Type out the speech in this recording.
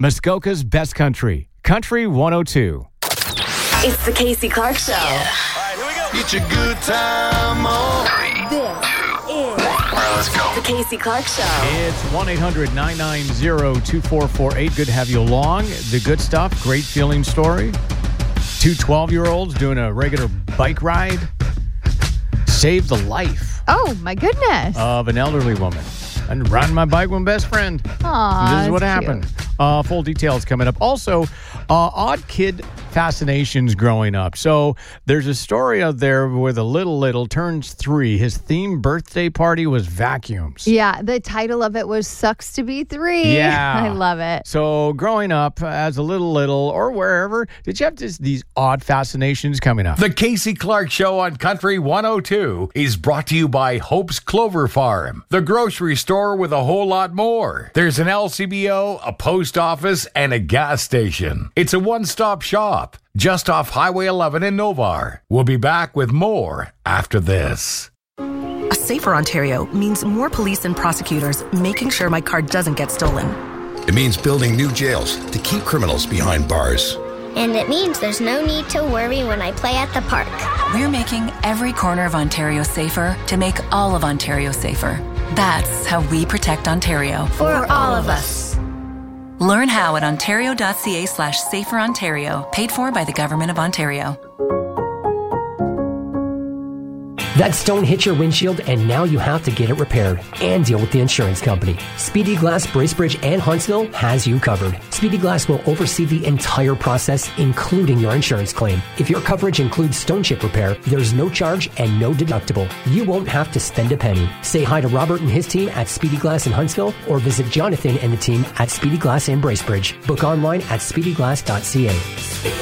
Muskoka's best country, Country 102. It's the Casey Clark Show. Yeah. All right, here we go. Get your good time on. This is Let's go. the Casey Clark Show. It's 1-800-990-2448. Good to have you along. The good stuff, great feeling story. Two 12-year-olds doing a regular bike ride saved the life Oh, my goodness. of an elderly woman. I'm riding my bike with my best friend. Aw, This is what that's happened. cute. Full details coming up. Also, odd kid fascinations growing up. So there's a story out there where the little turns 3. His themed birthday party was vacuums. Yeah, the title of it was Sucks to Be 3. Yeah. I love it. So growing up as a little or wherever, did you have these odd fascinations coming up? The Casey Clark Show on Country 102 is brought to you by Hope's Clover Farm, the grocery store with a whole lot more. There's an LCBO, a post office, and a gas station. It's a one-stop shop just off Highway 11 in Novar. We'll be back with more after this. A safer Ontario means more police and prosecutors making sure my car doesn't get stolen. It means building new jails to keep criminals behind bars. And it means there's no need to worry when I play at the park. We're making every corner of Ontario safer to make all of Ontario safer. That's how we protect Ontario. For all of us. Learn how at ontario.ca/saferontario, paid for by the Government of Ontario. That stone hit your windshield and now you have to get it repaired and deal with the insurance company. Speedy Glass, Bracebridge, and Huntsville has you covered. Speedy Glass will oversee the entire process, including your insurance claim. If your coverage includes stone chip repair, there's no charge and no deductible. You won't have to spend a penny. Say hi to Robert and his team at Speedy Glass in Huntsville or visit Jonathan and the team at Speedy Glass in Bracebridge. Book online at speedyglass.ca.